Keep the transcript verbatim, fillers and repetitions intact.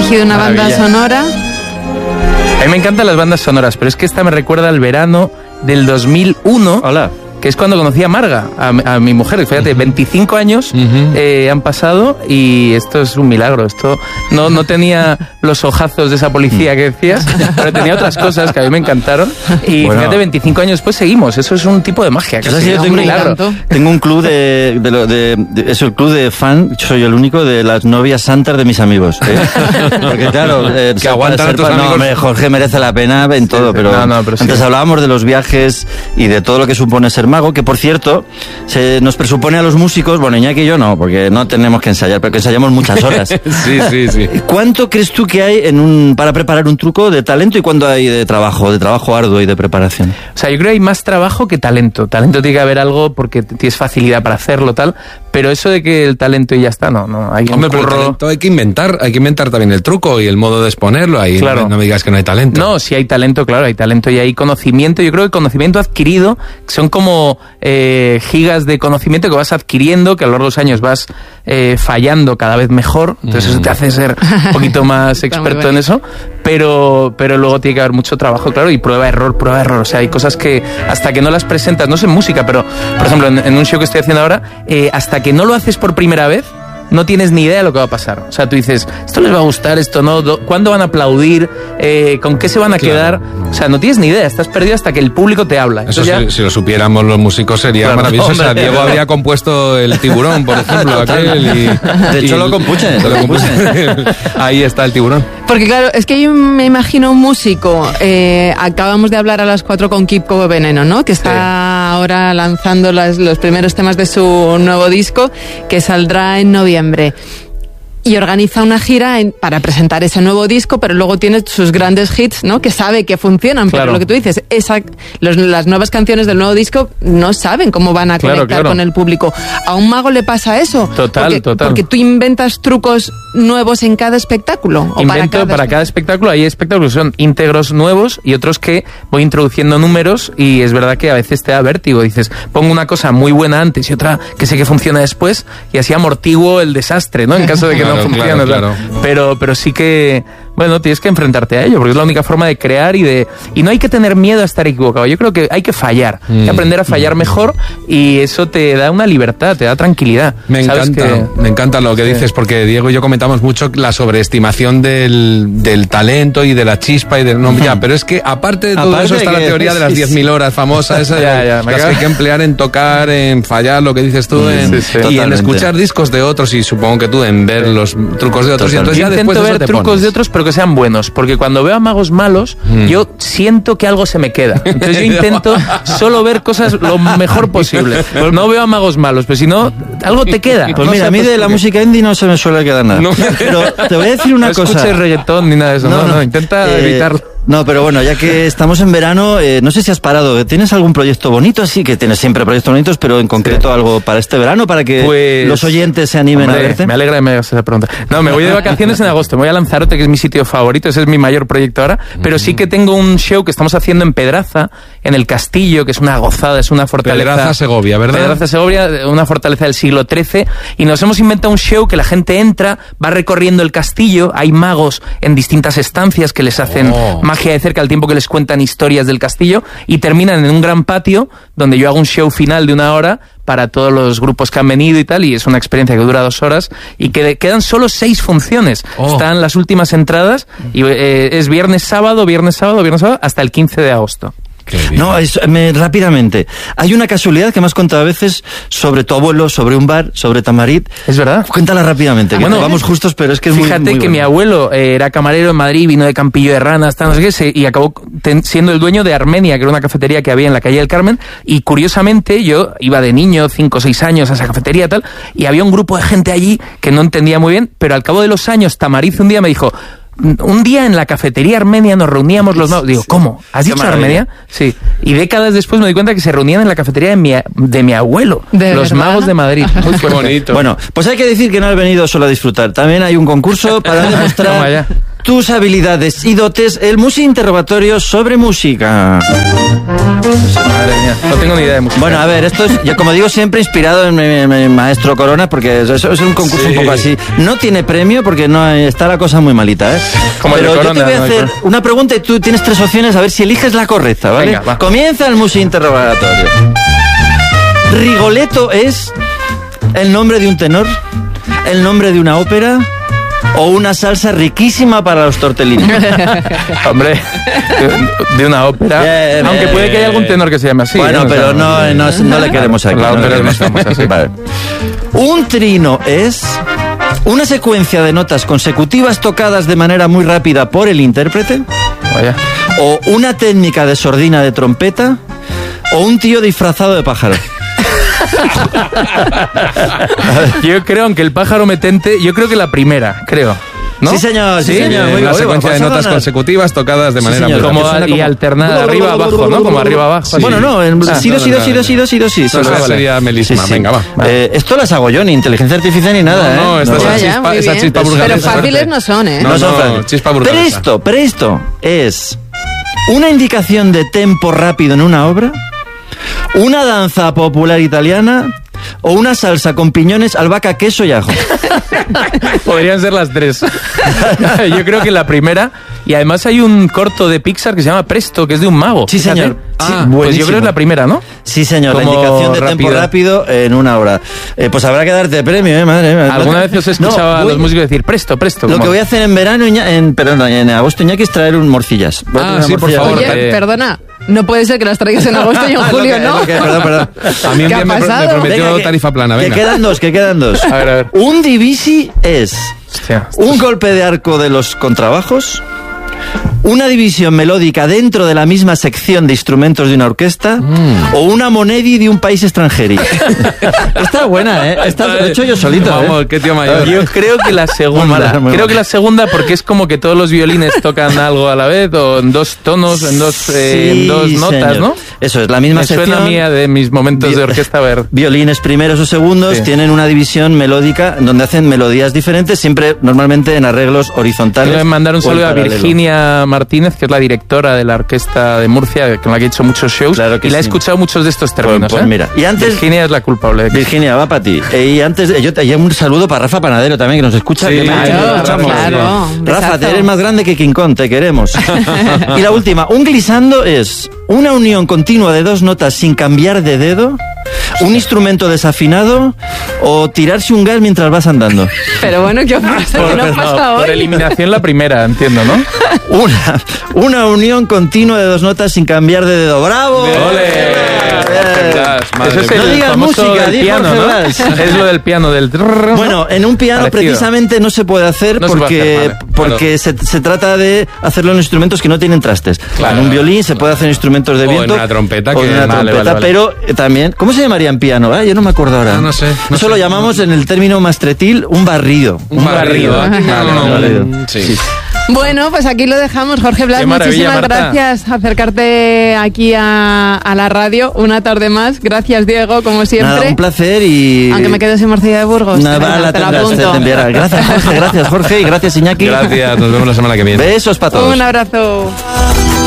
elegido una Maravilla. banda sonora. A mí me encantan las bandas sonoras, pero es que esta me recuerda al verano del dos mil uno. Hola. Que es cuando conocí a Marga, a, a mi mujer. Fíjate, uh-huh. veinticinco años uh-huh. eh, han pasado y esto es un milagro. Esto no, no tenía los ojazos de esa policía que decías, pero tenía otras cosas que a mí me encantaron. Y bueno, fíjate, veinticinco años después seguimos. Eso es un tipo de magia. Casi, sí, yo tengo un milagro. Tengo un club de, de, de, de, de es el club de fan. Soy el único de las novias santas de mis amigos. ¿eh? Porque claro, eh, que aguantan tus amigos. No, hombre, Jorge merece la pena en todo, sí, pero, no, no, pero antes sí. hablábamos de los viajes y de todo lo que supone ser mago, que por cierto, se nos presupone a los músicos, bueno, Iñaki y yo no, porque no tenemos que ensayar, pero que ensayamos muchas horas. sí, sí, sí. ¿Cuánto crees tú que hay en un, para preparar un truco de talento y cuánto hay de trabajo, de trabajo arduo y de preparación? O sea, yo creo que hay más trabajo que talento. Talento tiene que haber algo porque tienes facilidad para hacerlo, tal, pero eso de que el talento y ya está, no, no. Hay Hombre, pero el talento hay que inventar, hay que inventar también el truco y el modo de exponerlo, ahí claro. no, no me digas que no hay talento. No, sí hay talento, claro, hay talento y hay conocimiento. Yo creo que conocimiento adquirido son como eh, gigas de conocimiento que vas adquiriendo, que a lo largo de los años vas eh, fallando cada vez mejor, entonces mm. eso te hace ser un poquito más experto en eso, pero, pero luego tiene que haber mucho trabajo, claro, y prueba, error, prueba, error, o sea, hay cosas que hasta que no las presentas, no sé en música, pero por ejemplo en, en un show que estoy haciendo ahora, eh, hasta que no lo haces por primera vez, no tienes ni idea de lo que va a pasar. O sea, tú dices, esto les va a gustar, esto no, ¿cuándo van a aplaudir? Eh, ¿Con qué se van a claro. quedar? O sea, no tienes ni idea, estás perdido hasta que el público te habla. Eso ya... si, si lo supiéramos los músicos sería claro, maravilloso. Hombre, o sea, Diego habría compuesto el Tiburón, por ejemplo, aquel y... De hecho, y, lo compuse, lo compuse. Ahí está el Tiburón. Porque claro, es que yo me imagino un músico, eh, acabamos de hablar a las cuatro con Kiko Veneno, ¿no? Que está sí. ahora lanzando las, los primeros temas de su nuevo disco, que saldrá en noviembre. Y organiza una gira en, para presentar ese nuevo disco, pero luego tiene sus grandes hits, ¿no? Que sabe que funcionan, claro. pero lo que tú dices, esa, los, las nuevas canciones del nuevo disco no saben cómo van a claro, conectar claro. con el público. ¿A un mago le pasa eso? Total, porque, total. Porque tú inventas trucos nuevos en cada espectáculo. ¿O Invento para cada, para cada espectáculo? Hay espectáculos que son íntegros nuevos y otros que voy introduciendo números y es verdad que a veces te da vértigo. Dices, pongo una cosa muy buena antes y otra que sé que funciona después y así amortiguo el desastre, ¿no? En caso de que claro, no funcione. Claro, claro. Pero, pero sí que, bueno, tienes que enfrentarte a ello, porque es la única forma de crear y de... Y no hay que tener miedo a estar equivocado. Yo creo que hay que fallar, mm. hay que aprender a fallar mm. mejor y eso te da una libertad, te da tranquilidad. Me ¿Sabes encanta, que... me encanta lo que sí. dices, porque Diego y yo comentamos mucho la sobreestimación del, del talento y de la chispa y del... No, ya, pero es que aparte de todo aparte eso está la teoría de las diez mil horas famosa, esa ya, ya, las que hay que emplear en tocar, en fallar, lo que dices tú, en, sí, sí, y totalmente. En escuchar discos de otros y supongo que tú en ver los trucos de otros. Y entonces ya intento después ver te trucos pones. de otros, pero que sean buenos, porque cuando veo a magos malos, mm. yo siento que algo se me queda. Entonces yo intento solo ver cosas lo mejor posible. No veo a magos malos, pero si no, algo te queda. Pues no mira, a mí de la música indie no se me suele quedar nada. No. Pero te voy a decir una no cosa. No escuches reggaetón ni nada de eso, no, no, no, no intenta eh, evitarlo. No, pero bueno, ya que estamos en verano, eh, no sé si has parado. ¿Tienes algún proyecto bonito? Así que tienes siempre proyectos bonitos, pero en concreto sí. algo para este verano, para que pues, los oyentes se animen hombre, a verte. Me alegra que me hagas esa pregunta. No, me voy de vacaciones en agosto. Me voy a Lanzarote, que es mi sitio favorito. Ese es mi mayor proyecto ahora. Pero sí que tengo un show que estamos haciendo en Pedraza, en el Castillo, que es una gozada, es una fortaleza. Pedraza, Segovia, ¿verdad? Pedraza, Segovia, una fortaleza del siglo trece. Y nos hemos inventado un show que la gente entra, va recorriendo el castillo. Hay magos en distintas estancias que les hacen oh. magia de cerca al tiempo que les cuentan historias del castillo y terminan en un gran patio donde yo hago un show final de una hora para todos los grupos que han venido y tal, y es una experiencia que dura dos horas y que quedan solo seis funciones. Oh. Están las últimas entradas y eh, es viernes, sábado, viernes, sábado, viernes, sábado, hasta el quince de agosto. No, es, me, rápidamente. Hay una casualidad que me has contado a veces sobre tu abuelo, sobre un bar, sobre Tamarit. Es verdad. Cuéntala rápidamente, que bueno, vamos justos, pero es que es fíjate muy, muy que bueno. Mi abuelo eh, era camarero en Madrid, vino de Campillo de Ranas, tal, no sé qué, se, y acabó ten, siendo el dueño de Armenia, que era una cafetería que había en la calle del Carmen, y curiosamente yo iba de niño, cinco o seis años, a esa cafetería tal, y había un grupo de gente allí que no entendía muy bien, pero al cabo de los años Tamarit un día me dijo... Un día en la cafetería armenia nos reuníamos los magos. Digo, ¿cómo? ¿Has dicho Armenia? Sí. Y décadas después me di cuenta que se reunían en la cafetería de mi, de mi abuelo. ¿De los verdad? magos de Madrid. Muy Qué bonito. Bueno, pues hay que decir que no has venido solo a disfrutar. También hay un concurso para demostrar tus habilidades y dotes, el Musi Interrogatorio sobre música. Madre mía, no tengo ni idea de música. Bueno, a ver, esto es, yo como digo, siempre inspirado en mi, en mi maestro Corona, porque eso es un concurso sí. un poco así. No tiene premio porque no está la cosa muy malita, ¿eh? Como Pero el de yo Corona, te voy a no hacer una pregunta y tú tienes tres opciones a ver si eliges la correcta, ¿vale? Venga, va. Comienza el Musi Interrogatorio. ¿Rigoletto es el nombre de un tenor, el nombre de una ópera o una salsa riquísima para los tortellini? Hombre, de, de una ópera. Bien, aunque puede que haya algún tenor que se llame así. Bueno, ¿eh? pero no, no, no le queremos aquí. La no ópera le no estamos así. Vale. Un trino es una secuencia de notas consecutivas tocadas de manera muy rápida por el intérprete. Vaya. O una técnica de sordina de trompeta o un tío disfrazado de pájaro. Yo creo, aunque el pájaro metente, yo creo que la primera, creo. ¿No? Sí, señor, sí, ¿Sí? señor. Una secuencia de notas ganar. consecutivas tocadas de Sí, manera señor. muy Como, rápida. y como- alternada, arriba abajo, ¿no? Como arriba abajo. Sí. Bueno, no, en Ah, sí, no, sí, no, sí, no, sí, sí, sí, sí. Eso Vale. sería melisma. Sí, sí. Venga, va. Eh, esto las hago yo, ni inteligencia artificial ni nada, No, ¿eh? esta es Ya, la ya, chispa, muy esa bien. chispa Pero burgalesa. fáciles no son, ¿eh? No, No son no, fáciles. chispa burgalesa. Presto, presto es una indicación de tempo rápido en una obra, una danza popular italiana o una salsa con piñones, albahaca, queso y ajo. Podrían ser las tres. Yo creo que la primera. Y además hay un corto de Pixar que se llama Presto, que es de un mago. Sí, Fíjate. señor. Ah, Sí, pues buenísimo. yo creo que es la primera, ¿no? Sí, señor, la Como indicación de rápido. tempo rápido en una obra. Eh, pues habrá que darte premio, ¿eh? Madre mía. ¿Alguna vez os he escuchado No, a voy- los músicos decir Presto, Presto? Lo como- que voy a hacer en verano, Iña- en, perdón, en agosto, Iñaki, es traer un morcillas. Voy a Ah, traer una sí, por morcilla favor. gorda. Oye, eh. perdona, no puede ser que las traigas en agosto y en Es lo julio, que- ¿no? es lo que- perdón, perdón. A mí un ¿Qué día ha me, pro- me pasado? prometió Venga, que- tarifa plana, Que venga. quedan dos, que quedan dos. A ver, a ver. Un divisi es Hostia. un golpe de arco de los contrabajos, una división melódica dentro de la misma sección de instrumentos de una orquesta o una monedi de un país extranjero. Está buena, ¿eh? Esta lo he hecho yo solito, Vamos, ¿eh? qué tío mayor. Yo creo que la segunda. Muy mala, muy creo mala. que la segunda porque es como que todos los violines tocan algo a la vez o en dos tonos, en dos, eh, en Sí, dos notas, señor. ¿no? Eso es, la misma Me sección. suena a mí a de mis momentos Vi- de orquesta a ver. Violines primeros o segundos Sí. tienen una división melódica donde hacen melodías diferentes, siempre normalmente en arreglos horizontales. Quiero mandar un o en saludo a paralelo. Virginia Martínez, que es la directora de la orquesta de Murcia, con la que he hecho muchos shows. Claro que y la he sí. escuchado muchos de estos Pues, términos. pues ¿eh? mira, y antes Virginia es la culpable. Virginia, va para ti. Eh, y antes, eh, yo te yo un saludo para Rafa Panadero también, que nos escucha. Sí, que me ha dicho que claro, lo escuchamos. claro. Un Rafa, besazo. eres más grande que King Kong, te queremos. Y la última, un glissando es una unión continua de dos notas sin cambiar de dedo, un instrumento desafinado o tirarse un gas mientras vas andando. Pero bueno, ¿qué pasa? ¿Qué nos pasa Por hoy? eliminación la primera, entiendo, ¿no? Una, una unión continua de dos notas sin cambiar de dedo. ¡Bravo! ¡Ole! Eso es No el digas famoso música, del di piano, Jorge ¿no? Blas. Es lo del piano, del... trrr, ¿no? Bueno, en un piano Parecido. precisamente no se puede hacer No se puede porque, hacer, vale. porque se, se trata de hacerlo en instrumentos que no tienen trastes. Claro. En un violín se puede hacer en instrumentos de O en viento. una trompeta o que- en una vale, trompeta, vale, vale. pero eh, también... ¿Cómo se llamaría en piano? Ah, yo no me acuerdo ahora. Ah, no sé, no Eso sé. lo llamamos en el término mastretil un barrido. Un barrido. Vale, No, vale. sí. Bueno, pues aquí lo dejamos. Jorge Blas, Qué maravilla, muchísimas Marta. gracias acercarte aquí a, a la radio una tarde más. Gracias, Diego, como siempre. Nada, un placer y... Aunque me quedo sin morcilla de Burgos. Nada, Venga, la te la tendrás, te apunto. enviará. Gracias, Jorge, gracias, Jorge, y gracias, Iñaki. Gracias, nos vemos la semana que viene. Besos para todos. Un abrazo.